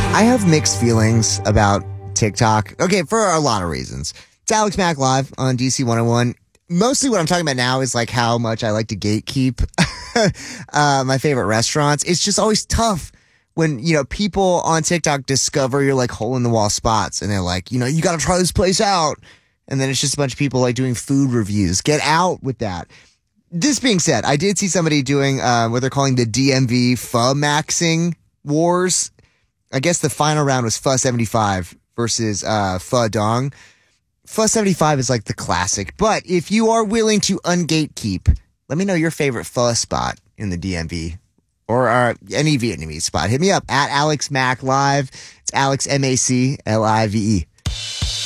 I have mixed feelings about TikTok. Okay, for a lot of reasons. It's Alex Mack Live on DC 101. Mostly what I'm talking about now is like how much I like to gatekeep my favorite restaurants. It's just always tough when, people on TikTok discover your like hole in the wall spots and they're like, you got to try this place out. And then it's just a bunch of people like doing food reviews. Get out with that. This being said, I did see somebody doing what they're calling the DMV pho maxing wars. I guess the final round was Pho 75 versus Pho Dong. Pho 75 is like the classic. But if you are willing to ungatekeep, let me know your favorite pho spot in the DMV or any Vietnamese spot. Hit me up at Alex Mack Live. It's Alex MACLIVE.